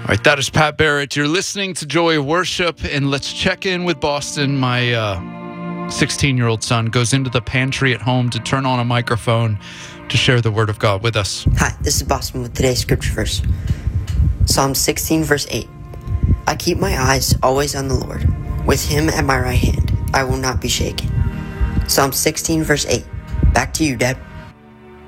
right, that is Pat Barrett. You're listening to Joy of Worship, and let's check in with Boston. My 16-year-old son goes into the pantry at home to turn on a microphone to share the Word of God with us. Hi, this is Boston with today's scripture verse. Psalm 16, verse 8. I keep my eyes always on the Lord. With him at my right hand, I will not be shaken. Psalm 16, verse 8. Back to you, Dad.